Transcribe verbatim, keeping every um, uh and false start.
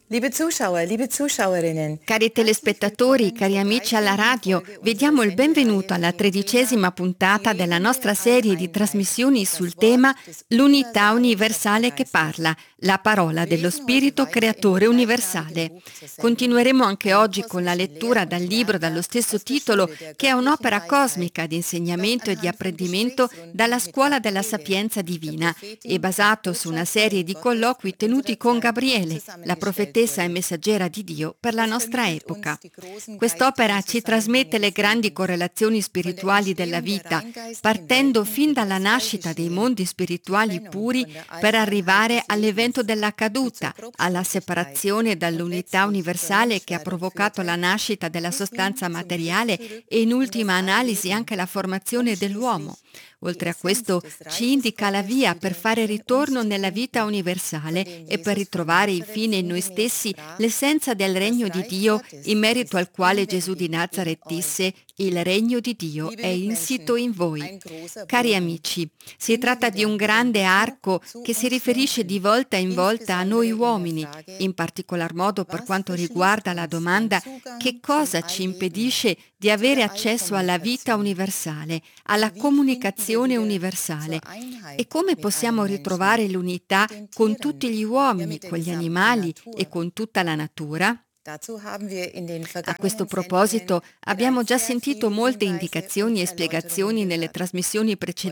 Liebe Zuschauer, liebe Zuschauerinnen, Cari telespettatori, cari amici alla radio, vi diamo il benvenuto alla tredicesima puntata della nostra serie di trasmissioni sul tema L'unità universale che parla, la parola dello Spirito Creatore universale. Continueremo anche oggi con la lettura dal libro dallo stesso titolo, che è un'opera cosmica di insegnamento e di apprendimento dalla Scuola della Sapienza Divina e basato su una serie di colloqui tenuti con Gabriele, la profetessa e messaggera di Dio per la nostra epoca. Quest'opera ci trasmette le grandi correlazioni spirituali della vita, partendo fin dalla nascita dei mondi spirituali puri per arrivare all'evento della caduta, alla separazione dall'unità universale che ha provocato la nascita della sostanza materiale e in ultima analisi anche la formazione dell'uomo. Oltre a questo ci indica la via per fare ritorno nella vita universale e per ritrovare infine in noi stessi l'essenza del regno di Dio in merito al quale Gesù di Nazaret disse: «Il regno di Dio è insito in voi». Cari amici, si tratta di un grande arco che si riferisce di volta in volta a noi uomini, in particolar modo per quanto riguarda la domanda: che cosa ci impedisce di avere accesso alla vita universale, alla comunicazione universale, e come possiamo ritrovare l'unità con tutti gli uomini, con gli animali e con tutta la natura? A questo proposito abbiamo già sentito molte indicazioni e spiegazioni nelle trasmissioni precedenti